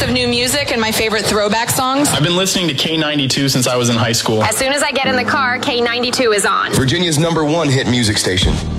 of new music and my favorite throwback songs. I've been listening to K92 since I was in high school. As soon as I get in the car, K92 is on. Virginia's #1 hit music station.